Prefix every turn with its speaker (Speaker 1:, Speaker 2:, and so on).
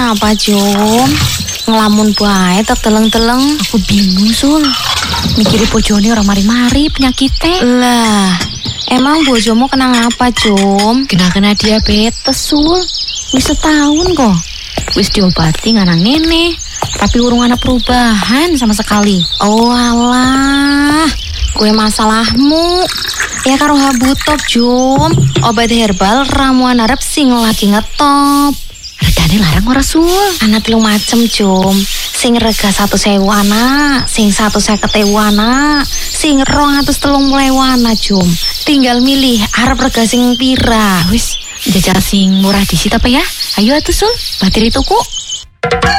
Speaker 1: Kenapa, Jom? Ngelamun bae tak teleng-teleng.
Speaker 2: Aku bingung, Sul. Mikiri bojone orang mari-mari penyakitnya.
Speaker 1: Lah, emang bojomu kena ngapa, Jom?
Speaker 2: Kena diabetes, Sul. Wis setahun kok. Wis diobati nganang ngene, tapi urung ana perubahan sama sekali.
Speaker 1: Oh alah, kue masalahmu. Ya karo habutop, Jom. Obat herbal ramuan arep sing lagi ngetop.
Speaker 2: Regane larang ora, Sul?
Speaker 1: Ana 3 macem, Jom. Sing rega 1.000 ana, sing 150.000 ana, sing 230.000 ana, Jom. Tinggal milih arep rega sing pira.
Speaker 2: Wis, jajal sing murah disit apa ya? Ayo atuh, Sul, batiri tuku.